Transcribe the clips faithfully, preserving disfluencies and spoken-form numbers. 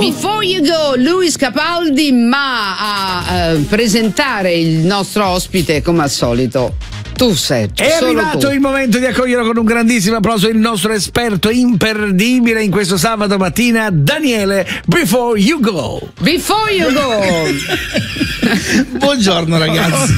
Before you go, Luis Capaldi, ma a uh, presentare il nostro ospite come al solito tu sei. È arrivato tu. il momento di accogliere con un grandissimo applauso il nostro esperto imperdibile in questo sabato mattina, Daniele. Before you go. Before you go. Buongiorno ragazzi.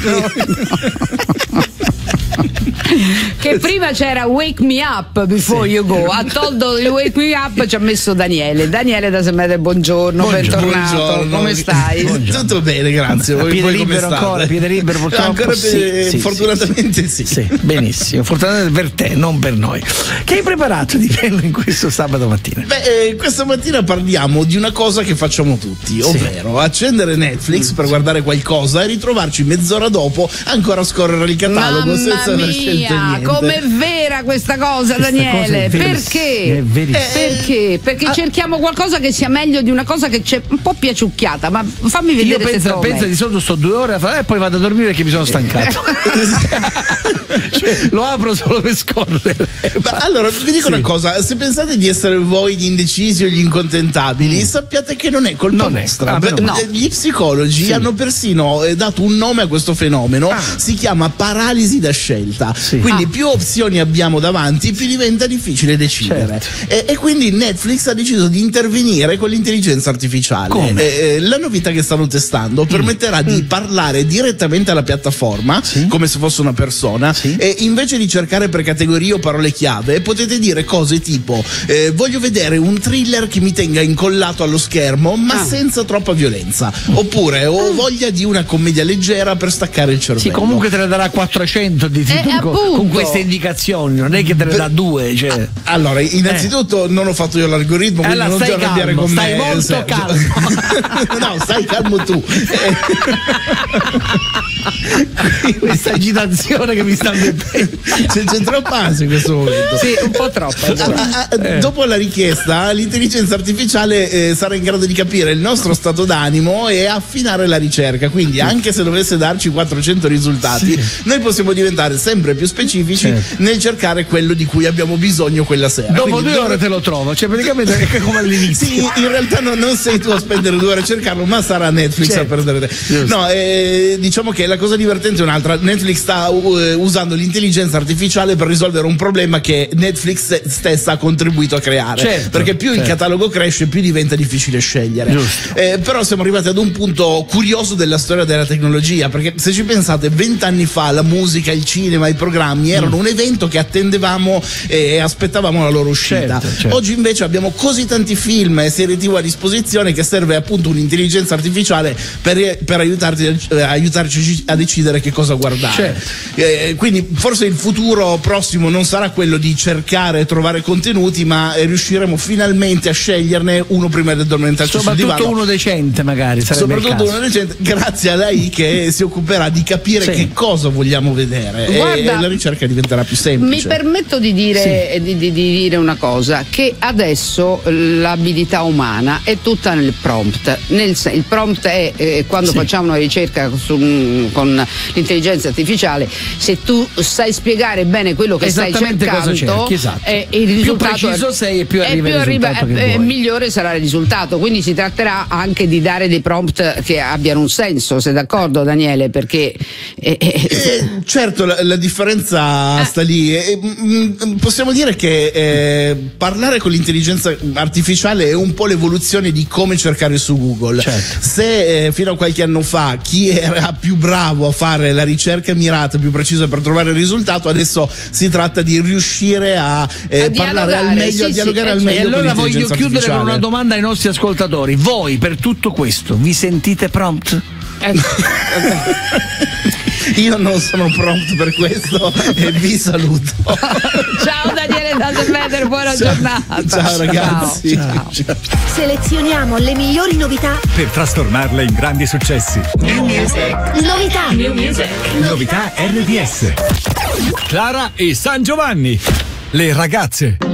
Che prima c'era Wake Me Up Before sì. You Go, ha tolto il Wake Me Up, ci ha messo Daniele. Daniele da Semete, buongiorno, buongiorno, bentornato. Buongiorno. Come stai? Buongiorno. Tutto bene, grazie. Voi, piede voi libero ancora, piede libero purtroppo. Ancora sì, per, sì, fortunatamente sì. sì. Sì, benissimo. Fortunatamente per te, non per noi. Che hai preparato di bello in questo sabato mattina? Beh, eh, questa mattina parliamo di una cosa che facciamo tutti, sì. ovvero accendere Netflix per guardare qualcosa e ritrovarci mezz'ora dopo ancora a scorrere il catalogo Mamma senza aver mia. scelto niente. Com'è vera questa cosa, questa Daniele? Cosa perché? È verissimo. Perché? Perché ah. cerchiamo qualcosa che sia meglio di una cosa che c'è un po' piaciucchiata, ma fammi vedere. Io se penso, penso di solito sto due ore a fare e poi vado a dormire perché mi sono stancato. Cioè, lo apro solo per scorrere. Ma allora vi dico sì. una cosa: se pensate di essere voi gli indecisi o gli incontentabili, mm. sappiate che non è colpa non nostra. È, ah, no. Gli psicologi sì. hanno persino eh, dato un nome a questo fenomeno, ah. si chiama paralisi da scelta. Sì. Quindi ah. più opzioni abbiamo davanti, più diventa difficile decidere. Certo. E, e quindi Netflix ha deciso di intervenire con l'intelligenza artificiale. Come? Eh, la novità che stanno testando mm. permetterà mm. di parlare direttamente alla piattaforma, sì. come se fosse una persona, sì. e invece di cercare per categorie o parole chiave, potete dire cose tipo eh, voglio vedere un thriller che mi tenga incollato allo schermo, ma ah. senza troppa violenza. Oppure ho ah. voglia di una commedia leggera per staccare il cervello. Sì, comunque te ne darà quattrocento di eh, con, con queste indicazioni, non è che te ne dà due. Cioè. Allora, innanzitutto eh. non ho fatto io l'algoritmo, quindi allora, non ti arrabbiare con stai me. Molto se, calmo. No, stai calmo tu. Questa agitazione che mi sta mettendo. C'è, c'è troppa ansia in questo momento. Sì, un po' troppo. A, a, eh. Dopo la richiesta, l'intelligenza artificiale eh, sarà in grado di capire il nostro stato d'animo e affinare la ricerca. Quindi, anche se dovesse darci quattrocento risultati, sì. noi possiamo diventare sempre più specifici certo. nel cercare quello di cui abbiamo bisogno quella sera. Dopo Quindi, due ore te lo trovo, cioè praticamente è come all'inizio. Sì, in realtà no, non sei tu a spendere due ore a cercarlo, ma sarà Netflix certo. a perdere te. Giusto. No, eh, diciamo che la cosa divertente è un'altra. Netflix sta uh, usando l'intelligenza artificiale per risolvere un problema che Netflix stessa ha contribuito a creare. Certo, perché più certo. il catalogo cresce, più diventa difficile scegliere. Eh, però siamo arrivati ad un punto curioso della storia della tecnologia, perché se ci pensate, vent'anni fa la musica, il cinema, i programmi erano mm. un evento che attendevamo e aspettavamo la loro uscita. Certo, certo. Oggi invece abbiamo così tanti film e serie tivù a disposizione che serve appunto un'intelligenza artificiale per, per aiutarti, eh, aiutarci a decidere che cosa guardare. Certo. Eh, quindi forse il futuro prossimo non sarà quello di cercare e trovare contenuti, ma riusciremo finalmente a sceglierne uno prima di addormentarci sul divano. Soprattutto uno decente magari. Soprattutto uno decente, grazie a lei che si occuperà di capire sì. che cosa vogliamo vedere. Guarda, e la ricerca diventerà più semplice. Mi permetto di dire, sì. di, di, di dire una cosa, che adesso l'abilità umana è tutta nel prompt. Nel, il prompt è eh, quando sì. facciamo una ricerca su, con l'intelligenza artificiale, se tu sai spiegare bene quello che stai cercando, esatto. eh, il risultato più preciso sei e più arriva più il risultato arriva, che eh, vuoi. migliore sarà il risultato. Quindi si tratterà anche di dare dei prompt che abbiano un senso. Sei d'accordo, Daniele? Perché eh, eh, eh, certo la, la differenza ah. sta lì. Eh, mh, possiamo dire che eh, parlare con l'intelligenza artificiale è un po' l'evoluzione di come cercare su Google. Certo. Se eh, fino a qualche anno fa chi era più bravo a fare la ricerca mirata, più precisa per trovare il risultato, adesso si tratta di riuscire a, eh, a parlare al meglio, sì, a dialogare sì, al eh, meglio. E allora voglio chiudere artificiale. con una domanda ai nostri ascoltatori. Voi per tutto questo vi sentite prompt? eh, Io non sono pronto per questo e vi saluto. Ciao Daniele da Semete, buona ciao, giornata. Ciao ragazzi. Ciao, ciao. Selezioniamo le migliori novità per trasformarle in grandi successi. New Music. Novità. New Music. Novità R D S. Clara e San Giovanni. Le ragazze.